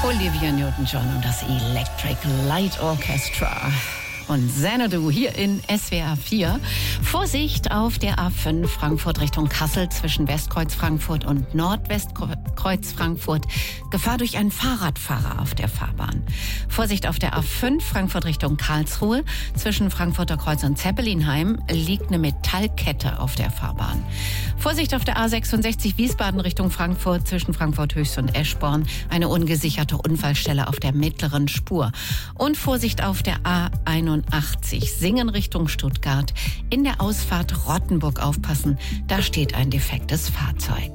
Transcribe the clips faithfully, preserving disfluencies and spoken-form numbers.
Olivia Newton-John und das Electric Light Orchestra. Und Xanadu hier in S W R vier. Vorsicht auf der A fünf Frankfurt Richtung Kassel zwischen Westkreuz Frankfurt und Nordwestkreuz Frankfurt. Gefahr durch einen Fahrradfahrer auf der Fahrbahn. Vorsicht auf der A fünf Frankfurt Richtung Karlsruhe. Zwischen Frankfurter Kreuz und Zeppelinheim liegt eine Metallkette auf der Fahrbahn. Vorsicht auf der A sechsundsechzig Wiesbaden Richtung Frankfurt zwischen Frankfurt Höchst und Eschborn. Eine ungesicherte Unfallstelle auf der mittleren Spur. Und Vorsicht auf der A einundachtzig Singen Richtung Stuttgart. In der Ausfahrt Rottenburg aufpassen, da steht ein defektes Fahrzeug.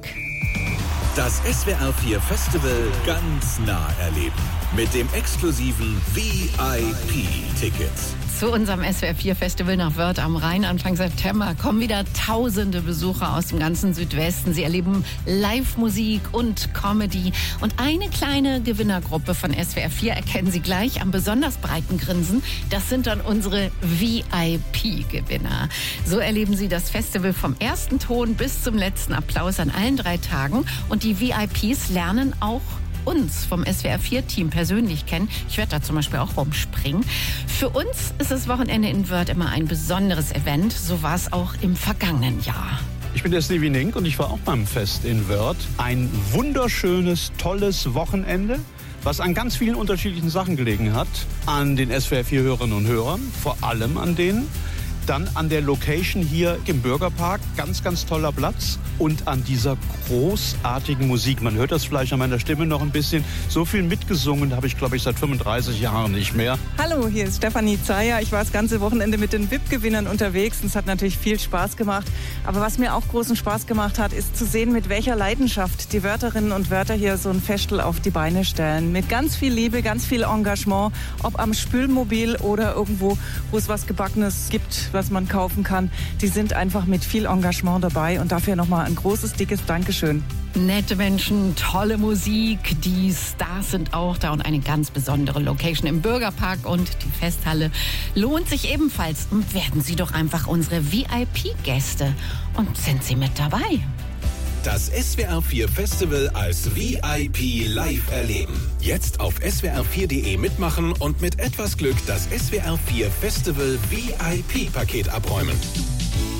Das S W R vier Festival ganz nah erleben. Mit dem exklusiven V I P-Ticket. Zu unserem S W R vier Festival nach Wörth am Rhein Anfang September kommen wieder tausende Besucher aus dem ganzen Südwesten. Sie erleben Live-Musik und Comedy. Und eine kleine Gewinnergruppe von S W R vier erkennen Sie gleich am besonders breiten Grinsen. Das sind dann unsere V I P-Gewinner. So erleben Sie das Festival vom ersten Ton bis zum letzten Applaus an allen drei Tagen. Und die V I Ps lernen auch uns vom S W R vier Team persönlich kennen. Ich werde da zum Beispiel auch rumspringen. Für uns ist das Wochenende in Wörth immer ein besonderes Event. So war es auch im vergangenen Jahr. Ich bin der Stevie Nink und ich war auch beim Fest in Wörth. Ein wunderschönes, tolles Wochenende, was an ganz vielen unterschiedlichen Sachen gelegen hat. An den S W R vier Hörerinnen und Hörern, vor allem an denen. Dann an der Location hier im Bürgerpark, ganz, ganz toller Platz. Und an dieser großartigen Musik. Man hört das vielleicht an meiner Stimme noch ein bisschen. So viel mitgesungen habe ich, glaube ich, seit fünfunddreißig Jahren nicht mehr. Hallo, hier ist Stefanie Zeyer. Ich war das ganze Wochenende mit den V I P-Gewinnern unterwegs. Und es hat natürlich viel Spaß gemacht. Aber was mir auch großen Spaß gemacht hat, ist zu sehen, mit welcher Leidenschaft die Wörtherinnen und Wörther hier so ein Festel auf die Beine stellen. Mit ganz viel Liebe, ganz viel Engagement. Ob am Spülmobil oder irgendwo, wo es was Gebackenes gibt, was man kaufen kann. Die sind einfach mit viel Engagement dabei. Und dafür nochmal ein großes, dickes Dankeschön. Nette Menschen, tolle Musik, die Stars sind auch da und eine ganz besondere Location im Bürgerpark und die Festhalle lohnt sich ebenfalls. Und werden Sie doch einfach unsere V I P-Gäste und sind Sie mit dabei. Das S W R vier Festival als V I P live erleben. Jetzt auf S W R vier Punkt de mitmachen und mit etwas Glück das S W R vier Festival V I P-Paket abräumen.